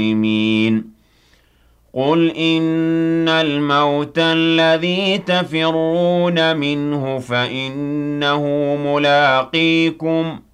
قُلْ إِنَّ الْمَوْتَ الَّذِي تَفِرُّونَ مِنْهُ فَإِنَّهُ مُلَاقِيكُمْ